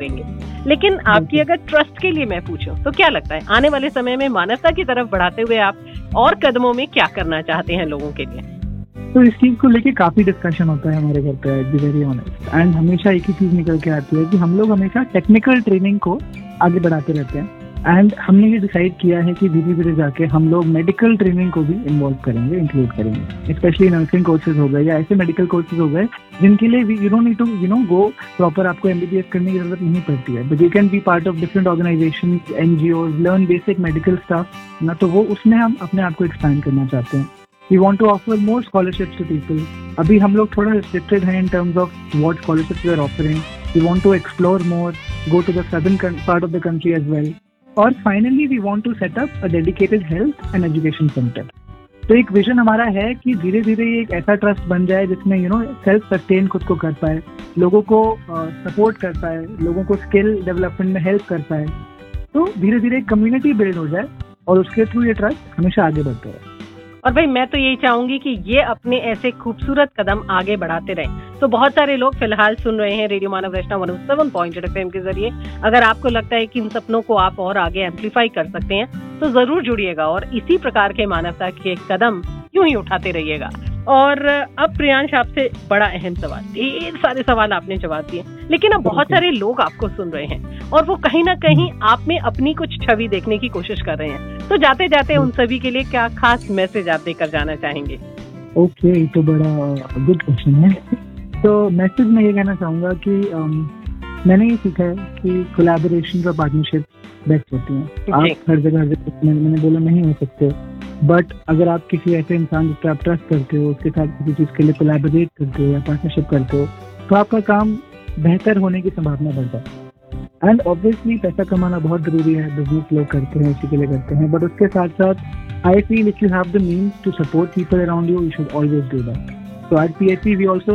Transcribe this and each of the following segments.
करेंगे। लेकिन आपकी अगर ट्रस्ट के लिए मैं पूछूं तो क्या लगता है आने वाले समय में मानवता की तरफ बढ़ाते हुए आप और कदमों में क्या करना चाहते हैं लोगों के लिए? तो इस चीज को लेके काफी डिस्कशन होता है हमारे घर पे, to be very honest, and हमेशा एक ही चीज निकल के आती है कि हम लोग हमेशा टेक्निकल ट्रेनिंग को आगे बढ़ाते रहते हैं। एंड हमने ये डिसाइड किया है कि धीरे धीरे जाके हम लोग मेडिकल ट्रेनिंग को भी इन्वॉल्व करेंगे, इंक्लूड करेंगे, स्पेशली नर्सिंग कोर्सेज हो गए या ऐसे मेडिकल कोर्सेज हो गए जिनके लिए you don't need to go proper, आपको एमबीबीएस करने की जरूरत नहीं पड़ती है, but you can be part of different organisation, NGO, learn basic medical staff ना, तो वो उसमें हम अपने आप को एक्सपैंड करना चाहते हैं। We want to offer more scholarships to people. अभी हम लोग थोड़ा restricted हैं in terms of what scholarships we are offering. We want to explore more, go to the southern part of the country as well. और finally we want to set up a dedicated health and education center. तो एक vision हमारा है कि धीरे धीरे एक ऐसा ट्रस्ट बन जाए जिसमें सेल्फ सस्टेन खुद को कर पाए, लोगों को सपोर्ट कर पाए, लोगों को स्किल डेवलपमेंट में हेल्प कर पाए, तो धीरे धीरे एक कम्युनिटी बिल्ड हो जाए और उसके थ्रू ये ट्रस्ट हमेशा आगे बढ़ता रहे। और भाई मैं तो यही चाहूंगी कि ये अपने ऐसे खूबसूरत कदम आगे बढ़ाते रहें। तो बहुत सारे लोग फिलहाल सुन रहे हैं रेडियो मानव वैष्णव 107.8 FM के जरिए। अगर आपको लगता है कि इन सपनों को आप और आगे एम्पलीफाई कर सकते हैं तो जरूर जुड़िएगा और इसी प्रकार के मानवता के कदम यूं ही उठाते रहिएगा। और अब प्रियांश आपसे बड़ा अहम सवाल, ढेर सारे सवाल आपने जवाब दिए, लेकिन अब बहुत सारे लोग आपको सुन रहे हैं और वो कहीं ना कहीं आप में अपनी कुछ छवि देखने की कोशिश कर रहे हैं। तो जाते जाते उन सभी के लिए क्या खास मैसेज आप देकर जाना चाहेंगे? ओके, तो बड़ा गुड क्वेश्चन है। तो मैसेज मैं ये कहना चाहूंगा कि मैंने ये सीखा है कि कोलैबोरेशन और पार्टनरशिप बेस्ट होती हैं। आप हर जगह मैंने बोला नहीं हो सकते, बट अगर आप किसी ऐसे इंसान जिससे आप ट्रस्ट करते हो, उसके साथ किसी चीज़ के लिए कोलैबोरेट करते हो या पार्टनरशिप करते हो, तो आपका काम बेहतर होने की संभावना बढ़ जाती है। एंड ऑब्वियसली पैसा कमाना बहुत जरूरी है, बिजनेस लोग करते हैं, इसी के लिए करते हैं, बट उसके साथ साथ I feel if you have the means to support people around you, you should always do that. So eight PHP we also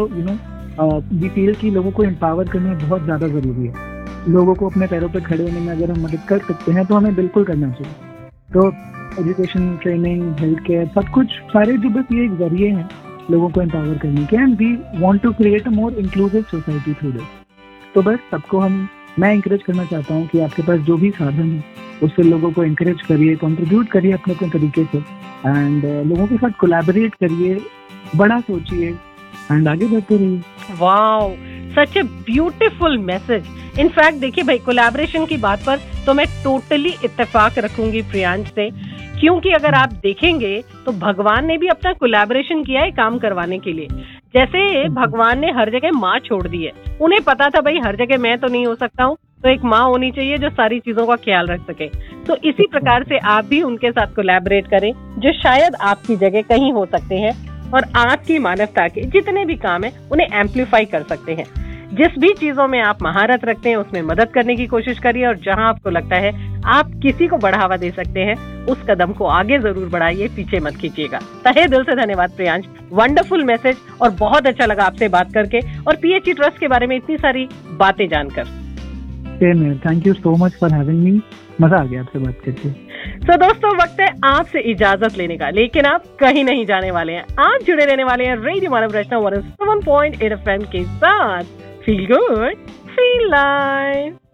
we feel कि लोगों को एम्पावर करना बहुत ज़्यादा ज़रूरी है। लोगों को अपने पैरों पर खड़े होने में अगर हम मदद कर सकते हैं तो हमें बिल्कुल करना चाहिए। तो एजुकेशन, ट्रेनिंग, हेल्थ केयर, सब कुछ सारे जो बस ये एक जरिए हैं लोगों को एम्पावर करने के, and we want to create a more inclusive society through this. तो बस सबको मैं इंकरेज करना चाहता हूँ कि आपके पास जो भी साधन है उससे लोगों को इंकरेज करिए, कंट्रीब्यूट करिए अपने अपने तरीके से, एंड लोगों के साथ कोलैबोरेट करिए, बड़ा सोचिए एंड आगे बढ़ते रहिए। Wow, such a beautiful message. In fact देखिए भाई, कोलैबोरेशन की बात पर तो मैं टोटली इत्तेफाक रखूंगी प्रियांश से, क्योंकि अगर आप देखेंगे तो भगवान ने भी अपना कोलैबोरेशन किया है काम करवाने के लिए। जैसे भगवान ने हर जगह माँ छोड़ दी है, उन्हें पता था भाई हर जगह मैं तो नहीं हो सकता हूँ, तो एक माँ होनी चाहिए जो सारी चीजों का ख्याल रख सके। तो इसी प्रकार से आप भी उनके साथ कोलैबोरेट करें जो शायद आपकी जगह कहीं हो सकते हैं और आपकी मानवता के जितने भी काम है उन्हें एम्पलीफाई कर सकते हैं। जिस भी चीजों में आप महारत रखते हैं उसमें मदद करने की कोशिश करिए, और जहां आपको लगता है आप किसी को बढ़ावा दे सकते हैं उस कदम को आगे जरूर बढ़ाइए, पीछे मत खींचिएगा। तहे दिल से धन्यवाद प्रियांश, वंडरफुल मैसेज, और बहुत अच्छा लगा आपसे बात करके और पीएचई ट्रस्ट के बारे में इतनी सारी बातें जानकर। Thank you so much for having me, मजा आ गया आपसे बात करके। तो दोस्तों, वक्त है आपसे इजाजत लेने का, लेकिन आप कहीं नहीं जाने वाले हैं। आप जुड़े रहने वाले हैं रेडियो मानव वैष्णव 107.8 FM के साथ। Feel good, feel live.